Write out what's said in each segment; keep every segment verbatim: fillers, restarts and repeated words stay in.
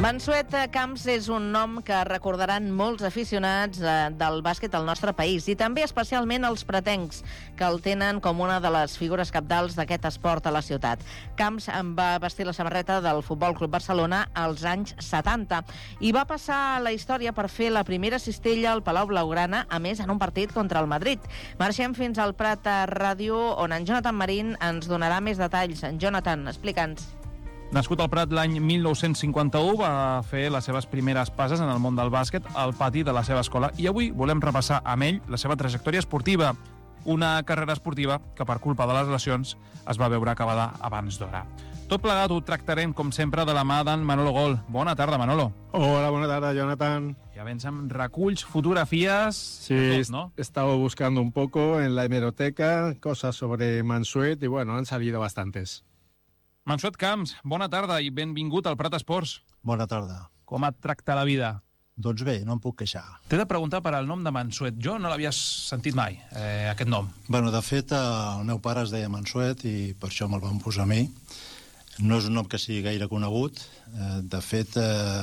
Mansuet Camps és un nom que recordaran molts aficionats del bàsquet al nostre país i també especialment els pretencs, que el tenen com una de les figures cabdals d'aquest esport a la ciutat. Camps va vestir la samarreta del Futbol Club Barcelona als anys setanta i va passar a la història per fer la primera cistella al Palau Blaugrana, a més en un partit contra el Madrid. Marxem fins al Prat Ràdio, on en Jonathan Marín ens donarà més detalls. En Jonathan, explica'ns. Nascut al Prat l'any mil nou-cents cinquanta-u, va fer les seves primeres passes en el món del bàsquet al pati de la seva escola i avui volem repassar amb ell la seva trajectòria esportiva, una carrera esportiva que per culpa de les lesions es va veure acabada abans d'hora. Tot plegat ho tractarem, com sempre, de la mà d'en Manolo Gol. Bona tarda, Manolo. Hola, bona tarda, Jonathan. Ya ves, reculls, fotografías... Sí, tot, ¿no? He estado buscando un poco en la hemeroteca cosas sobre Mansuet y bueno, han salido bastantes. Mansuet Camps, bona tarda i benvingut al Prat Esports. Bona tarda. Com et tracta la vida? Doncs bé, no em puc queixar. T'he de preguntar per al nom de Mansuet. Jo no l'havia sentit mai, eh, aquest nom. Bueno, de fet, el meu pare es deia Mansuet i per això me'l van posar a mi. No és un nom que sigui gaire conegut. Eh, de fet, eh,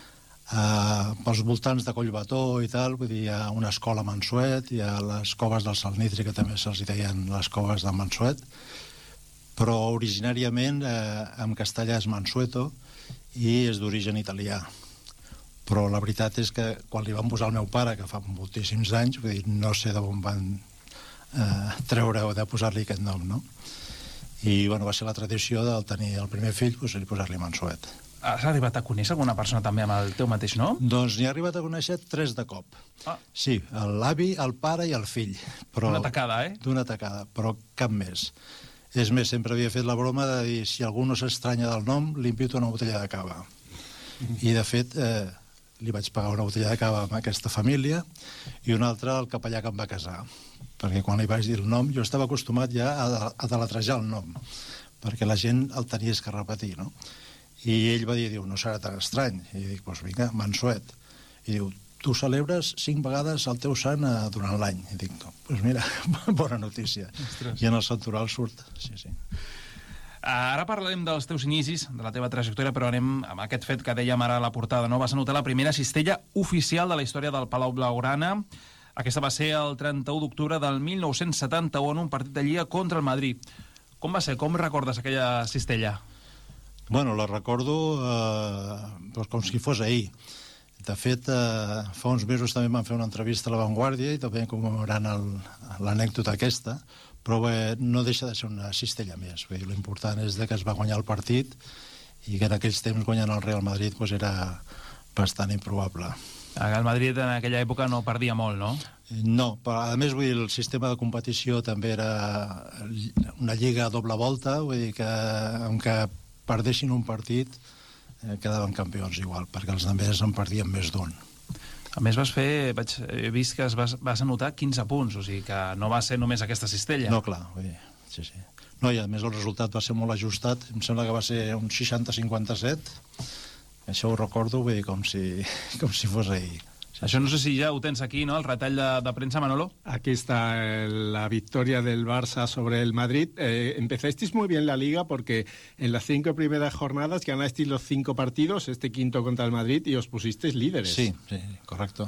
eh, pels voltants de Collbató i tal, vull dir, hi ha una escola Mansuet, hi ha les coves del Salnitri, que també se'ls deien les coves de Mansuet, però originàriament eh, en castellà és Mansueto i és d'origen italià. Però la veritat és que quan li van posar al meu pare, que fa moltíssims anys, vull dir, no sé d'on van eh, treure o de posar-li aquest nom, no? I bueno, va ser la tradició del tenir el primer fill, doncs, i posar-li Mansuet. Has arribat a conèixer alguna persona també amb el teu mateix nom? Doncs n'hi he arribat a conèixer tres de cop. Ah. Sí, l'avi, el pare i el fill. Però, d'una tacada, eh? D'una tacada, però cap més. És més, sempre havia fet la broma de dir si algú no s'estranya del nom, li invito una botella de cava. Mm. I, de fet, eh, li vaig pagar una botella de cava a aquesta família i una altra al capellà que em va casar. Perquè quan li vaig dir el nom, jo estava acostumat ja a, a deletrejar el nom, perquè la gent el tenies que repetir, no? I ell va dir, diu, no serà tan estrany. I dic, doncs vinga, Mansuet. I diu, tu celebres cinc vegades el teu sant durant l'any. I dic, doncs mira, bona notícia. Ostres. I en el santoral surt, sí, sí. Ara parlarem dels teus inicis, de la teva trajectòria, però anem amb aquest fet que dèiem ara a la portada, no? Vas anotar la primera cistella oficial de la història del Palau Blaugrana. Aquesta va ser el trenta-u d'octubre del mil nou-cents setanta-u en un partit de Lliga contra el Madrid. Com va ser? Com recordes aquella cistella? Bueno, la recordo eh, doncs com si fos ahir. De fet, eh, fa uns mesos també van fer una entrevista a La Vanguardia i també commemorant l'anècdota aquesta, però bé, no deixa de ser una cistella més. Vull dir, l'important és que es va guanyar el partit i que en aquells temps guanyant el Real Madrid doncs era bastant improbable. El Madrid en aquella època no perdia molt, no? No, però a més vull dir, el sistema de competició també era una lliga a doble volta, vull dir que en què perdessin un partit eh, quedaven campions igual, perquè els altres en perdien més d'un. A més vas fer, vaig, he vist que es vas, vas anotar quinze punts, o sigui que no va ser només aquesta cistella. No, clar, vull dir, sí, sí. No, i a més el resultat va ser molt ajustat, em sembla que va ser un seixanta a cinquanta-set, això ho recordo, vull dir, com si, com si fos ahir. Això no sé si ya lo tens aquí, ¿no? El retall de, de prensa, Manolo. Aquí está la victoria del Barça sobre el Madrid. Eh, empezasteis muy bien la Liga porque en las cinco primeras jornadas ganasteis los cinco partidos, este quinto contra el Madrid, y os pusisteis líderes. Sí, sí, correcto.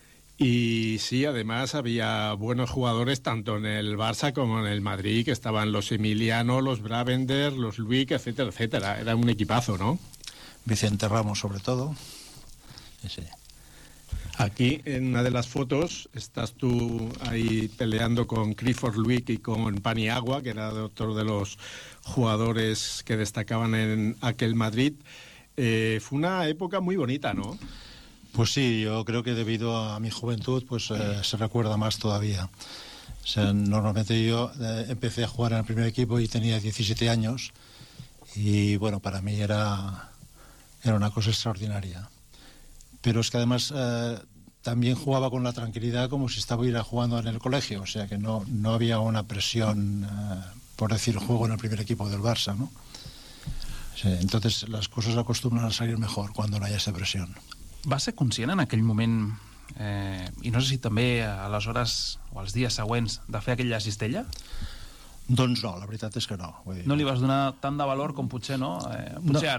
Y sí, además había buenos jugadores tanto en el Barça como en el Madrid, que estaban los Emiliano, los Bravender, los Luick, etcétera, etcétera. Era un equipazo, ¿no? Vicente Ramos, sobre todo. Sí, sí. Aquí, en una de las fotos, estás tú ahí peleando con Clifford Luick y con Paniagua, que era otro de los jugadores que destacaban en aquel Madrid. Eh, fue una época muy bonita, ¿no? Pues sí, yo creo que debido a mi juventud, pues eh, se recuerda más todavía. O sea, normalmente yo eh, empecé a jugar en el primer equipo y tenía diecisiete años y, bueno, para mí era, era una cosa extraordinaria. Pero es que además eh, también jugaba con la tranquilidad como si estaba jugando en el colegio, o sea que no, no había una presión, eh, por decir, juego en el primer equipo del Barça, ¿no? Sí, entonces las cosas acostumbran a salir mejor cuando no hay esa presión. Va ser conscient en aquell moment, eh, i no sé si també a les hores o als dies següents, de fer aquella cistella? Doncs no, la veritat és que no. Vull dir, no li vas donar tant de valor com potser, no? Eh, potser no, ara.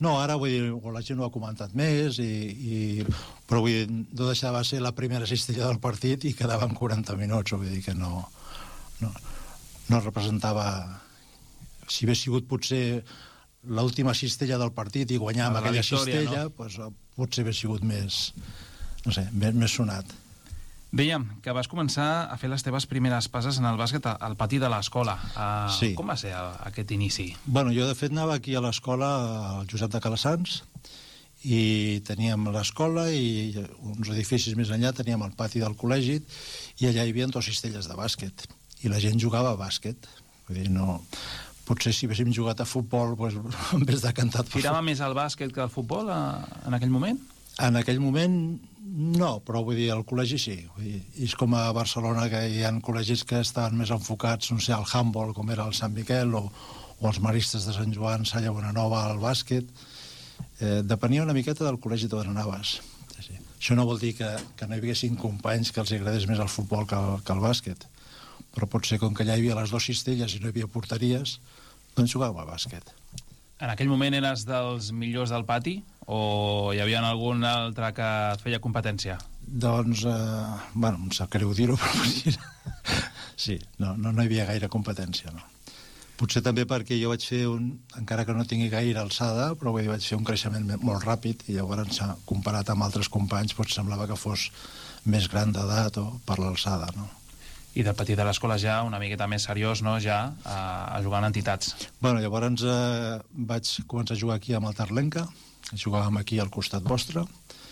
No, ara vull dir, la gent ho ha comentat més, i, i, però vull dir, no deixava de ser la primera cistella del partit i quedaven quaranta minuts, vull dir que no, no, no representava... Si hagués sigut potser l'última cistella del partit i guanyar amb aquella victòria, cistella, no? Pues, potser hagués sigut més, no sé, més, més sonat. Dèiem que vas començar a fer les teves primeres passes en el bàsquet al pati de l'escola. Uh, sí. Com va ser aquest inici? Bueno, jo de fet anava aquí a l'escola, al Josep de Calassanç, i teníem l'escola i uns edificis més enllà teníem el pati del col·legi i allà hi havia dos cistelles de bàsquet i la gent jugava a bàsquet. Vull dir, no... Potser si haguéssim jugat a futbol, doncs, en vez de cantar... Tirava més al bàsquet que al futbol a, en aquell moment? En aquell moment no, però vull dir, al col·legi sí. Vull dir, és com a Barcelona, que hi ha col·legis que estaven més enfocats, no sé, al handball, com era el Sant Miquel, o, o els maristes de Sant Joan, Salla Bonanova, al bàsquet. Eh, depenia una miqueta del col·legi d'on anaves. Sí, sí. Això no vol dir que, que no hi haguessin companys que els agradés més el futbol que el, que el bàsquet. Però potser com que allà hi havia les dues cistelles i no hi havia porteries, doncs jugàvem a bàsquet. En aquell moment eres dels millors del pati o hi havia algun altre que et feia competència? Doncs, eh, bueno, em sap greu dir-ho, però sí, no, no, no hi havia gaire competència, no. Potser també perquè jo vaig fer un, encara que no tingui gaire alçada, però vull dir, vaig fer un creixement molt ràpid i llavors, comparat amb altres companys, doncs semblava que fos més gran d'edat o per l'alçada, no? I del petit de l'escola ja una miqueta més seriós, no?, ja a, a jugar en entitats. Bueno, llavors eh, vaig començar a jugar aquí amb el Terlenca, jugàvem aquí al costat vostre,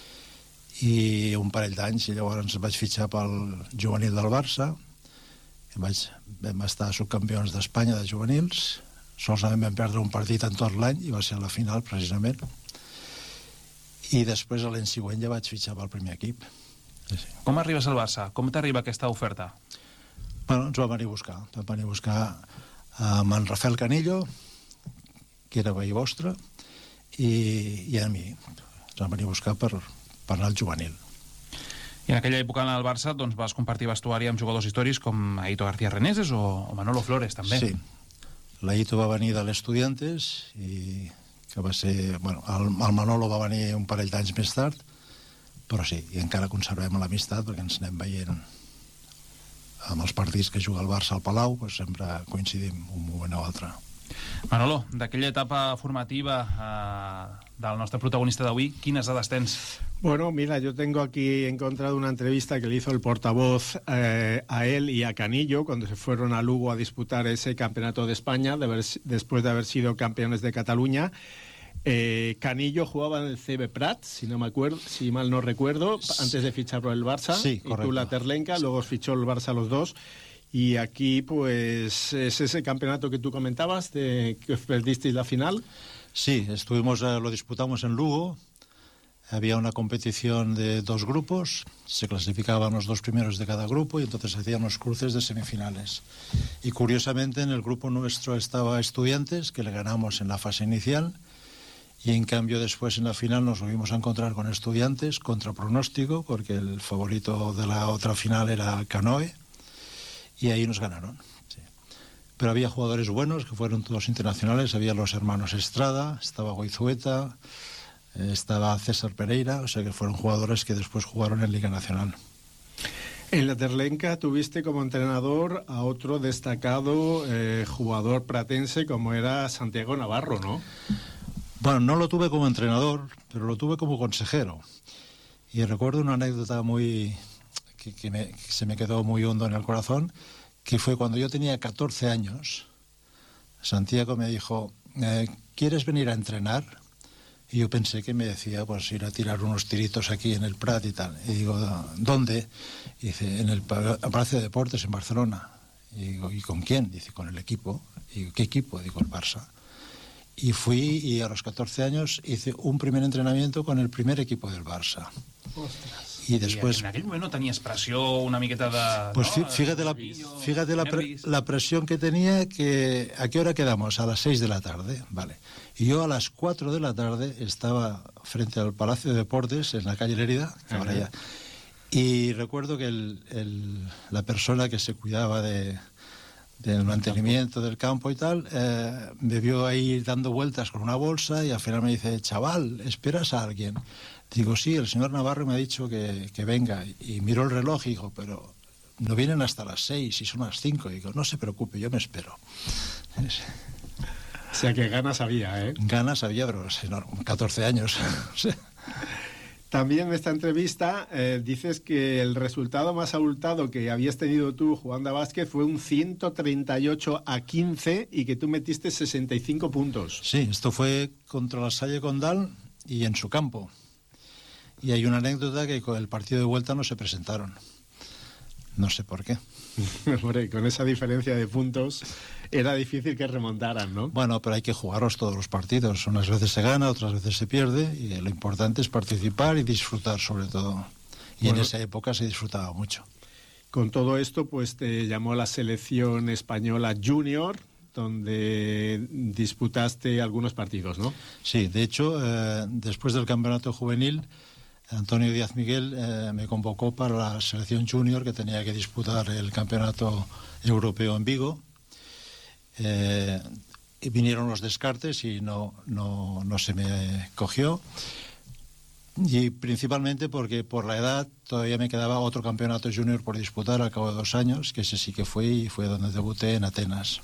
i un parell d'anys, i llavors vaig fitxar pel juvenil del Barça, i vaig, vam estar subcampions d'Espanya de juvenils, solament vam perdre un partit en tot l'any, i va ser a la final, precisament, i després l'any següent ja vaig fitxar pel primer equip. Sí, sí. Com arribes al Barça? Com t'arriba aquesta oferta? Bueno, ens va venir a buscar. Va venir a buscar amb en Rafael Canillo, que era veí vostre, i, i a mi. Ens va venir a buscar per, per anar al juvenil. I en aquella època en el Barça doncs, vas compartir vestuari amb jugadors històrics com Aito García Reneses o, o Manolo Flores, també. Sí. L'Aito va venir de l'Estudiantes i que va ser... Bueno, el, el Manolo va venir un parell d'anys més tard, però sí, i encara conservem l'amistat perquè ens anem veient amb els partits que juga el Barça al Palau, doncs sempre coincidim un moment o altre. Manolo, d'aquella etapa formativa eh, del nostre protagonista d'avui, quines dades tens? Bueno, mira, yo tengo aquí encontrado una entrevista que le hizo el portavoz eh, a él y a Canillo cuando se fueron a Lugo a disputar ese campeonato de España de haber, después de haber sido campeones de Cataluña. Eh, Canillo jugaba en el C B Prat, si no me acuerdo, si mal no recuerdo, antes de fichar por el Barça. Sí, y tú la Terlenca, sí. Luego fichó el Barça los dos. Y aquí, pues, es ese campeonato que tú comentabas, de que perdisteis la final. Sí, estuvimos, eh, lo disputamos en Lugo. Había una competición de dos grupos, se clasificaban los dos primeros de cada grupo y entonces hacían los cruces de semifinales. Y curiosamente en el grupo nuestro estaba Estudiantes, que le ganamos en la fase inicial. Y en cambio después en la final nos volvimos a encontrar con Estudiantes contra pronóstico, porque el favorito de la otra final era Canoe, y ahí nos ganaron. Sí. Pero había jugadores buenos, que fueron todos internacionales, había los hermanos Estrada, estaba Goizueta, estaba César Pereira, o sea que fueron jugadores que después jugaron en Liga Nacional. En la Terlenca tuviste como entrenador a otro destacado eh, jugador pratense como era Santiago Navarro, ¿no? Bueno, no lo tuve como entrenador, pero lo tuve como consejero. Y recuerdo una anécdota muy que, que, me, que se me quedó muy hondo en el corazón, que fue cuando yo tenía catorce años. Santiago me dijo, eh, ¿quieres venir a entrenar? Y yo pensé que me decía, pues, ir a tirar unos tiritos aquí en el Prat y tal. Y digo, ¿dónde? Y dice, en el Palacio de Deportes, en Barcelona. Y digo, ¿y con quién? Dice, con el equipo. Y digo, ¿qué equipo? Digo, el Barça. Y fui y a los catorce años hice un primer entrenamiento con el primer equipo del Barça. Ostras. Y después... I en aquell moment no tenies pressió una miqueta de... Pues no, fíjate, la, fíjate la, pre, la presión que tenía, que ¿a qué hora quedamos? A las seis de la tarde, vale. Y yo a las cuatro de la tarde estaba frente al Palacio de Deportes, en la calle Lérida, que ahora ya... Y recuerdo que el, el, la persona que se cuidaba de... del mantenimiento del campo y tal, eh, me vio ahí dando vueltas con una bolsa y al final me dice, chaval, ¿esperas a alguien? Digo, sí, el señor Navarro me ha dicho que, que venga. Y miro el reloj y digo, pero no vienen hasta las seis y son las cinco. Y digo, no se preocupe, yo me espero. O sea que ganas había, ¿eh? Ganas había, pero no, catorce años. O sea. También en esta entrevista eh, dices que el resultado más abultado que habías tenido tú jugando a básquet fue un ciento treinta y ocho a quince y que tú metiste sesenta y cinco puntos. Sí, esto fue contra la Salle Condal y en su campo. Y hay una anécdota que con el partido de vuelta no se presentaron. No sé por qué. Hombre, con esa diferencia de puntos era difícil que remontaran, ¿no? Bueno, pero hay que jugarlos todos los partidos. Unas veces se gana, otras veces se pierde, y lo importante es participar y disfrutar sobre todo. Y bueno, en esa época se disfrutaba mucho. Con todo esto, pues te llamó la selección española junior, donde disputaste algunos partidos, ¿no? Sí, de hecho, eh, después del campeonato juvenil, Antonio Díaz Miguel eh, me convocó para la selección junior que tenía que disputar el campeonato europeo en Vigo. Eh, y vinieron los descartes y no, no, no se me cogió. Y principalmente porque por la edad todavía me quedaba otro campeonato junior por disputar al cabo de dos años, que ese sí que fue y fue donde debuté en Atenas.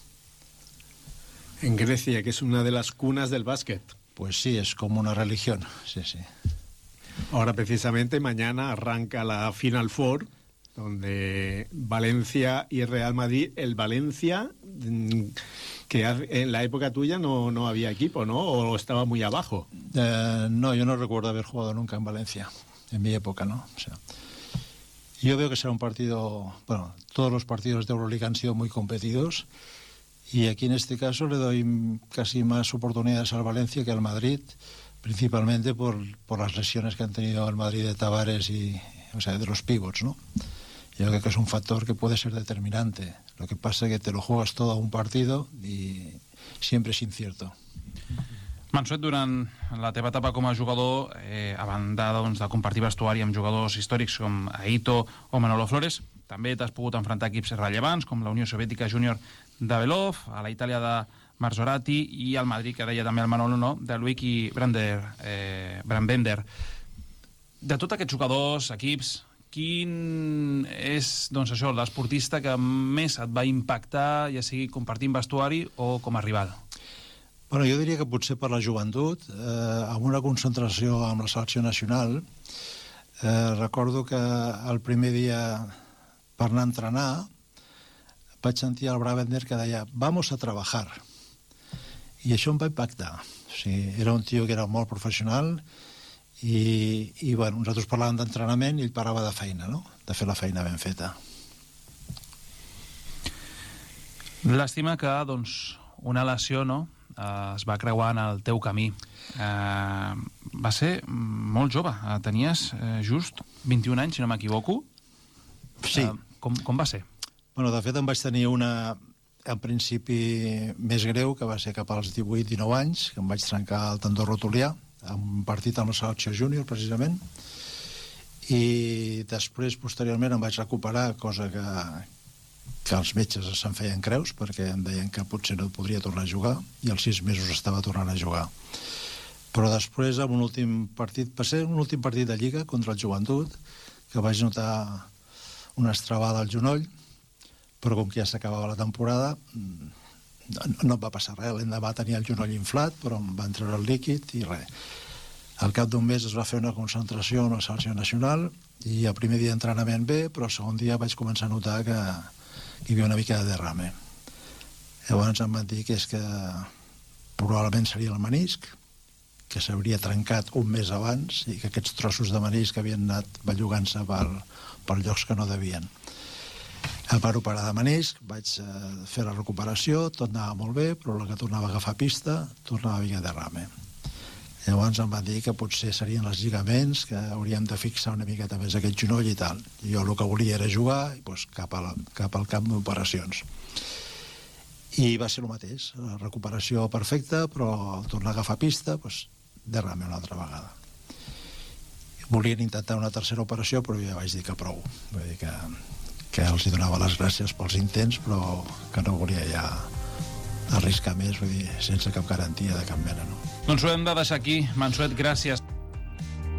En Grecia, que es una de las cunas del básquet. Pues sí, es como una religión, sí, sí. Ahora precisamente mañana arranca la Final Four, donde Valencia y Real Madrid, el Valencia, que en la época tuya no, no había equipo, ¿no? ¿O estaba muy abajo? Eh, no, yo no recuerdo haber jugado nunca en Valencia, en mi época, ¿no? O sea, yo veo que será un partido, bueno, todos los partidos de Euroliga han sido muy competidos y aquí en este caso le doy casi más oportunidades al Valencia que al Madrid, principalmente por, por las lesiones que han tenido el Madrid de Tavares y, o sea, de los pivots, ¿no? Yo creo que es un factor que puede ser determinante. Lo que pasa es que te lo juegas todo a un partido i sempre és incierto. Mansuet, durant la teva etapa com a jugador, eh, a banda doncs, de compartir vestuari amb jugadors històrics com Aito o Manolo Flores, també t'has pogut enfrontar equips rellevants com la Unió Soviètica Júnior de Belov, a la Itàlia de Marzorati i al Madrid, que deia també el Manolo, no?, de Luigi Brander, eh, Brandbender. De tots aquests jugadors, equips, quin és, doncs això, l'esportista que més et va impactar, ja sigui compartint vestuari o com a rival? Bueno, jo diria que potser per la joventut, eh, amb una concentració amb la selecció nacional, eh, recordo que el primer dia per anar a entrenar vaig sentir el Brabender que deia «Vamos a trabajar». I això em va impactar. O sigui, era un tio que era molt professional i, i bueno, nosaltres parlàvem d'entrenament i ell parlava de feina, no?, de fer la feina ben feta. Llàstima que, doncs, una lesió, no?, eh, es va creuar en el teu camí. Eh, va ser molt jove, eh, tenies eh, just vint-i-un anys, si no m'equivoco. Sí. Eh, com, com va ser? Bueno, de fet, em vaig tenir una, en principi, més greu, que va ser cap als divuit dinou anys, que em vaig trencar el tendó rotulià, en un partit amb la selecció júnior, precisament, i després, posteriorment, em vaig recuperar, cosa que, que els metges se'n feien creus, perquè em deien que potser no podria tornar a jugar, i als sis mesos estava tornant a jugar. Però després, en un últim partit, va ser un últim partit de Lliga contra el Joventut, que vaig notar una estrabada al genoll, però com que ja s'acabava la temporada, no, no em va passar res. L'endemà tenia el genoll inflat, però em van treure el líquid i res. Al cap d'un mes es va fer una concentració en la selecció nacional i el primer dia d'entrenament bé, però el segon dia vaig començar a notar que, que hi havia una mica de derrame. Llavors em van dir que és que probablement seria el menisc, que s'hauria trencat un mes abans i que aquests trossos de menisc havien anat bellugant-se per, per llocs que no devien. Em van operar de menisc, vaig eh, fer la recuperació, tot anava molt bé, però la que tornava a agafar pista tornava a haver derrame. Llavors em van dir que potser serien els lligaments, que hauríem de fixar una miqueta més aquest genoll i tal. Jo el que volia era jugar i doncs, cap, a la, cap al camp d'operacions. I va ser el mateix, la recuperació perfecta, però tornar a agafar pista, doncs, derrame una altra vegada. Volien intentar una tercera operació, però ja vaig dir que prou. Vull dir que, que els hi donava les gràcies pels intents, però que no volia ja arriscar més, vull dir, sense cap garantia de cap mena, no? Doncs ho hem de deixar aquí. Mansuet, gràcies.